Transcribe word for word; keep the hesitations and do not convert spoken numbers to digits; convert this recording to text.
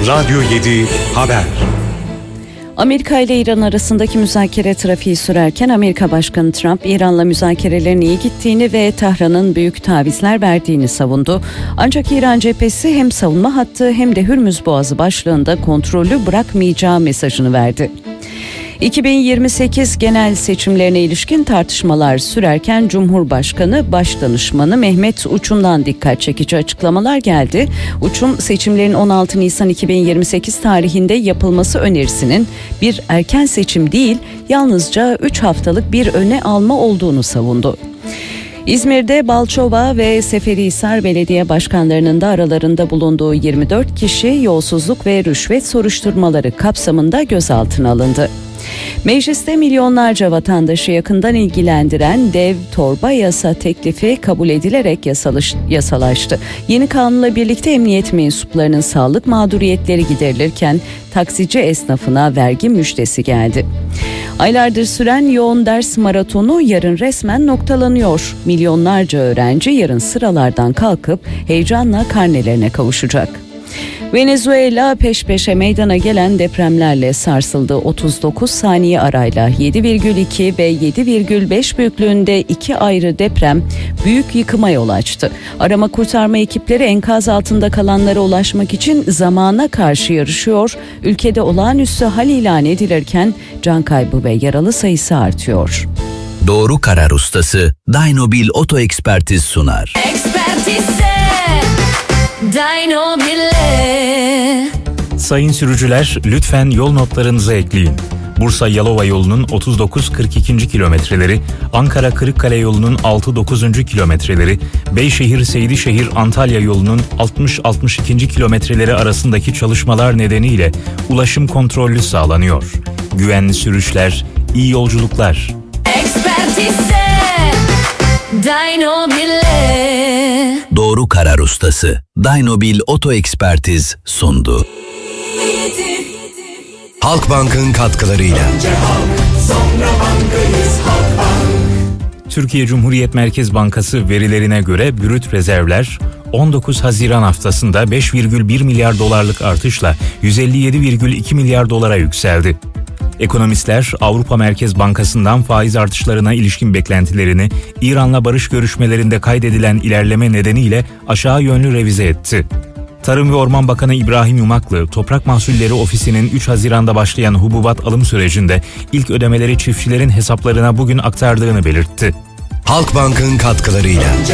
Radyo yedi Haber. Amerika ile İran arasındaki müzakere trafiği sürerken Amerika Başkanı Trump, İran'la müzakerelerin iyi gittiğini ve Tahran'ın büyük tavizler verdiğini savundu. Ancak İran cephesi hem savunma hattı hem de Hürmüz Boğazı başlığında kontrolü bırakmayacağı mesajını verdi. iki bin yirmi sekiz genel seçimlerine ilişkin tartışmalar sürerken Cumhurbaşkanı Başdanışmanı Mehmet Uçum'dan dikkat çekici açıklamalar geldi. Uçum, seçimlerin on altı Nisan iki bin yirmi sekiz tarihinde yapılması önerisinin bir erken seçim değil, yalnızca üç haftalık bir öne alma olduğunu savundu. İzmir'de Balçova ve Seferihisar Belediye Başkanlarının da aralarında bulunduğu yirmi dört kişi yolsuzluk ve rüşvet soruşturmaları kapsamında gözaltına alındı. Mecliste milyonlarca vatandaşı yakından ilgilendiren dev torba yasa teklifi kabul edilerek yasalaştı. Yeni kanunla birlikte emniyet mensuplarının sağlık mağduriyetleri giderilirken taksici esnafına vergi müjdesi geldi. Aylardır süren yoğun ders maratonu yarın resmen noktalanıyor. Milyonlarca öğrenci yarın sıralardan kalkıp heyecanla karnelerine kavuşacak. Venezuela peş peşe meydana gelen depremlerle sarsıldı. otuz dokuz saniye arayla yedi virgül iki ve yedi virgül beş büyüklüğünde iki ayrı deprem büyük yıkıma yol açtı. Arama kurtarma ekipleri enkaz altında kalanlara ulaşmak için zamana karşı yarışıyor. Ülkede olağanüstü hal ilan edilirken can kaybı ve yaralı sayısı artıyor. Doğru karar ustası Dynobil Oto Ekspertiz sunar. Ekspertize Dynobil'e. Sayın sürücüler, lütfen yol notlarınızı ekleyin. Bursa-Yalova yolunun otuz dokuz kırk iki. kilometreleri, Ankara-Kırıkkale yolunun altı dokuzuncu kilometreleri, Beyşehir-Seydişehir-Antalya yolunun altmış altmış ikinci kilometreleri arasındaki çalışmalar nedeniyle ulaşım kontrollü sağlanıyor. Güvenli sürüşler, iyi yolculuklar. Ekspertize Dynobil'e. Doğru karar ustası Dynobil Oto Ekspertiz sundu. Halkbank'ın katkılarıyla. Önce halk, sonra bankayız, Halkbank. Türkiye Cumhuriyet Merkez Bankası verilerine göre brüt rezervler on dokuz Haziran haftasında beş virgül bir milyar dolarlık artışla yüz elli yedi virgül iki milyar dolara yükseldi. Ekonomistler Avrupa Merkez Bankası'ndan faiz artışlarına ilişkin beklentilerini İran'la barış görüşmelerinde kaydedilen ilerleme nedeniyle aşağı yönlü revize etti. Tarım ve Orman Bakanı İbrahim Yumaklı, Toprak Mahsulleri Ofisi'nin üç Haziran'da başlayan hububat alım sürecinde ilk ödemeleri çiftçilerin hesaplarına bugün aktardığını belirtti. Halkbank'ın katkılarıyla. Önce